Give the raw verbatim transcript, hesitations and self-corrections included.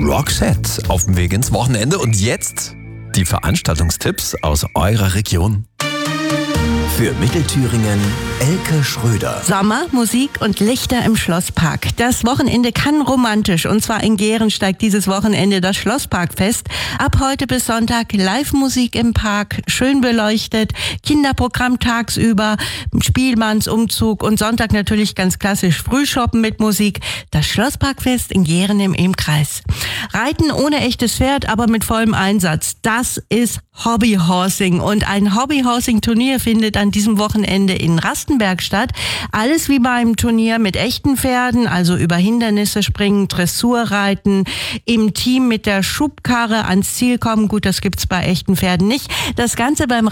Roxette auf dem Weg ins Wochenende. Und jetzt die Veranstaltungstipps aus eurer Region. Für Mittelthüringen Elke Schröder. Sommer, Musik und Lichter im Schlosspark. Das Wochenende kann romantisch. Und zwar in Gehren steigt dieses Wochenende das Schlossparkfest. Ab heute bis Sonntag Live-Musik im Park, schön beleuchtet, Kinderprogramm tagsüber, Spielmannsumzug und Sonntag natürlich ganz klassisch Frühshoppen mit Musik. Das Schlossparkfest in Gehren im Ehm-Kreis. Reiten ohne echtes Pferd, aber mit vollem Einsatz. Das ist Hobbyhorsing. Und ein Hobbyhorsing-Turnier findet an diesem Wochenende in Rastenberg statt. Alles wie beim Turnier mit echten Pferden, also über Hindernisse springen, Dressurreiten, im Team mit der Schubkarre ans Ziel kommen. Gut, das gibt's bei echten Pferden nicht. Das Ganze beim